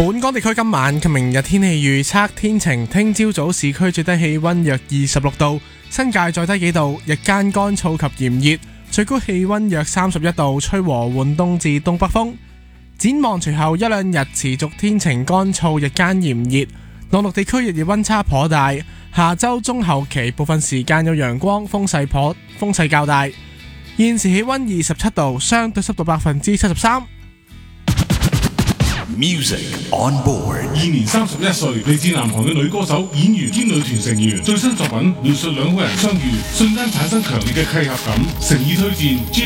本港地區今晚及明日天氣預測天晴，聽朝早市區最低氣溫約26度，新界再低幾度，日間乾燥及炎熱，最高氣溫約31度，吹和緩東至東北風。展望隨後一兩日持續天晴乾燥，日間炎熱，內陸地區日夜溫差頗大。下周中後期部分時間有陽光，風勢較大。現時氣溫27度，相對濕度73%。 Music on board。 現年31歲，嚟自南韓嘅女歌手、演員兼女團成員，最新作品描述兩個人相遇，瞬間產生強烈嘅契合感，誠意推薦。